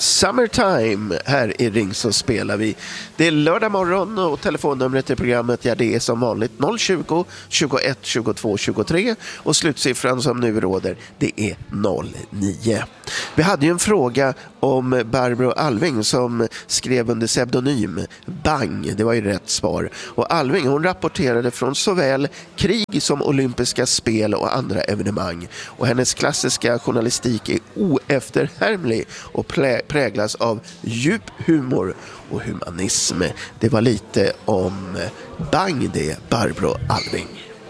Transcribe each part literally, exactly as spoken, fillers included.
Summertime här i Ring så spelar vi. Det är lördag morgon och telefonnumret till programmet, ja, det är som vanligt noll tjugo, tjugoett, tjugotvå, tjugotre och slutsiffran som nu råder, det är noll nio. Vi hade ju en fråga om Barbro Alving som skrev under pseudonym Bang, det var ju rätt svar. Och Alving, hon rapporterade från såväl krig som olympiska spel och andra evenemang. Och hennes klassiska journalistik är oefterhärmlig och präglas av djup humor och humanism. Det var lite om Bang det, Barbro Alving.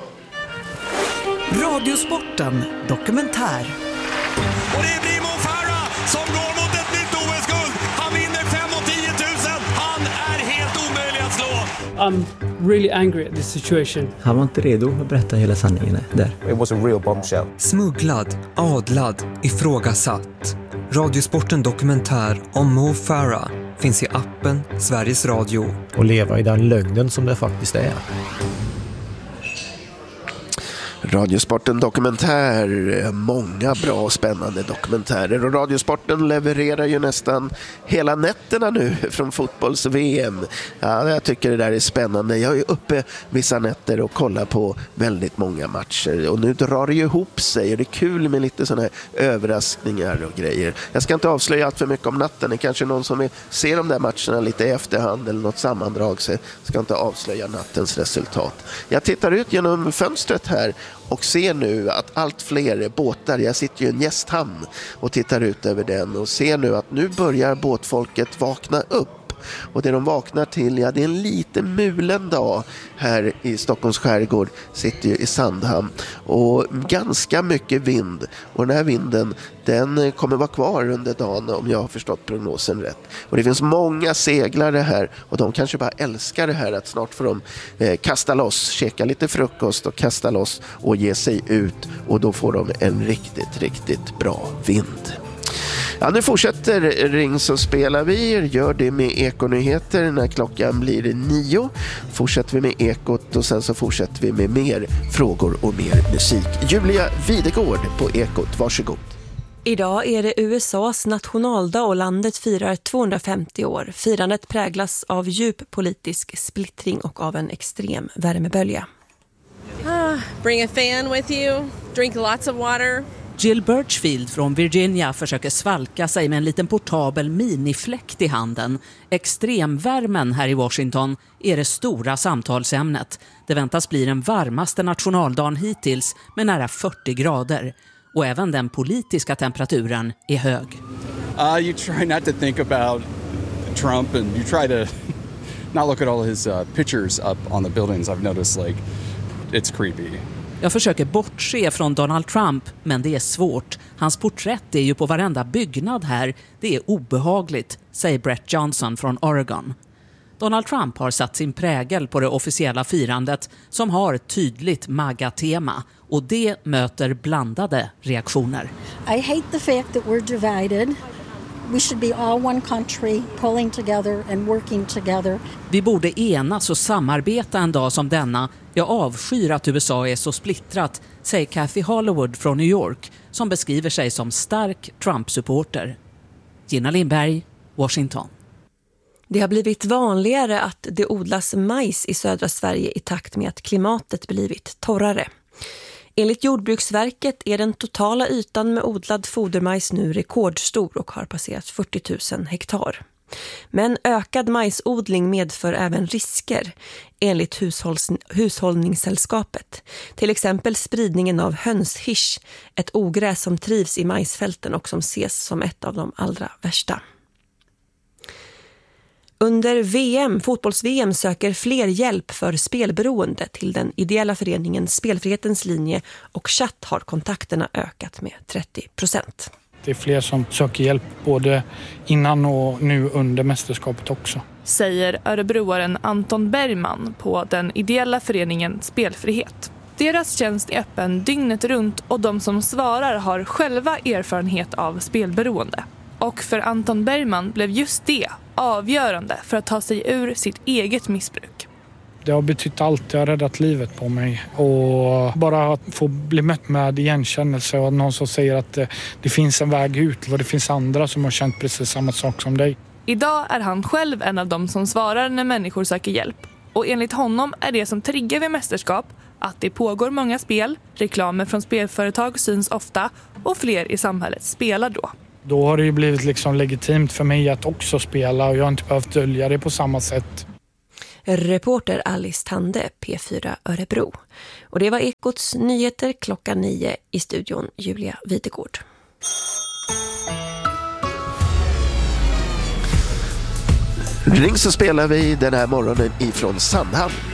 Radiosporten dokumentär. Och det blir Mo Farah som går mot ett nytt O S-guld. Han vinner fem och tio tusen. Han är helt omöjlig att slå. I'm really angry at this situation. Han var inte redo att berätta hela sanningen där. It was a real bombshell. Smugglad, adlad, ifrågasatt. Radiosporten dokumentär om Mo Farah finns i appen Sveriges Radio. Och leva i den lögnen som det faktiskt är. Radiosporten dokumentär, många bra och spännande dokumentärer, och Radiosporten levererar ju nästan hela nätterna nu från fotbolls-V M. Ja, jag tycker det där är spännande. Jag är uppe vissa nätter och kollar på väldigt många matcher, och nu drar det ju ihop sig och det är kul med lite sådana här överraskningar och grejer. Jag ska inte avslöja allt för mycket om natten. Det är kanske någon som vill se de där matcherna lite i efterhand eller något sammandrag, så jag ska inte avslöja nattens resultat. Jag tittar ut genom fönstret här och ser nu att allt fler båtar, jag sitter ju i en gästhamn och tittar ut över den och ser nu att nu börjar båtfolket vakna upp. Och det de vaknar till, ja, det är en lite mulen dag här i Stockholms skärgård, sitter ju i Sandhamn, och ganska mycket vind, och den här vinden, den kommer vara kvar under dagen om jag har förstått prognosen rätt. Och det finns många seglare här, och de kanske bara älskar det här att snart får de eh, kasta loss, käka lite frukost och kasta loss och ge sig ut, och då får de en riktigt, riktigt bra vind. Ja, nu fortsätter Ring så spelar vi, gör det med Ekonyheter när klockan blir nio. Fortsätter vi med Ekot och sen så fortsätter vi med mer frågor och mer musik. Julia Videgård på Ekot, varsågod. Idag är det U S A:s nationaldag och landet firar tvåhundrafemtio år. Firandet präglas av djup politisk splittring och av en extrem värmebölja. Ah, bring a fan with you, drink lots of water. Jill Birchfield från Virginia försöker svalka sig med en liten portabel minifläkt i handen. Extremvärmen här i Washington är det stora samtalsämnet. Det väntas bli den varmaste nationaldagen hittills med nära fyrtio grader. Och även den politiska temperaturen är hög. Uh, you try not to think about Trump and you try to not look at all his uh, pictures up on the buildings. I've noticed, like, it's creepy. Jag försöker bortse från Donald Trump, men det är svårt. Hans porträtt är ju på varenda byggnad här. Det är obehagligt, säger Brett Johnson från Oregon. Donald Trump har satt sin prägel på det officiella firandet som har ett tydligt MAGA-tema, och det möter blandade reaktioner. I hate the fact that we're divided. We should be all one country, pulling together and working together. Vi borde enas och samarbeta en dag som denna. Jag avskyr att U S A är så splittrat, säger Kathy Hollywood från New York, som beskriver sig som stark Trump-supporter. Gina Lindberg, Washington. Det har blivit vanligare att det odlas majs i södra Sverige i takt med att klimatet blivit torrare. Enligt Jordbruksverket är den totala ytan med odlad fodermajs nu rekordstor och har passerat fyrtio tusen hektar. Men ökad majsodling medför även risker enligt hushålls- hushållningssällskapet. Till exempel spridningen av hönshisch, ett ogräs som trivs i majsfälten och som ses som ett av de allra värsta. Under V M, fotbolls-V M söker fler hjälp för spelberoende till den ideella föreningen Spelfrihetens linje, och chatt har kontakterna ökat med trettio procent. Det är fler som söker hjälp både innan och nu under mästerskapet också. Säger örebroaren Anton Bergman på den ideella föreningen Spelfrihet. Deras tjänst är öppen dygnet runt och de som svarar har själva erfarenhet av spelberoende. Och för Anton Bergman blev just det avgörande för att ta sig ur sitt eget missbruk. Det har betytt allt, det har räddat livet på mig. Och bara att få bli mött med igenkännelse och någon som säger att det, det finns en väg ut och det finns andra som har känt precis samma sak som dig. Idag är han själv en av dem som svarar när människor söker hjälp. Och enligt honom är det som triggar vid mästerskap att det pågår många spel, reklamer från spelföretag syns ofta och fler i samhället spelar då. Då har det ju blivit liksom legitimt för mig att också spela och jag har inte behövt dölja det på samma sätt. Reporter Alice Tande, P fyra Örebro. Och det var Ekots nyheter klockan nio, i studion Julia Videgård. Ring så spelar vi den här morgonen ifrån Sandhamn.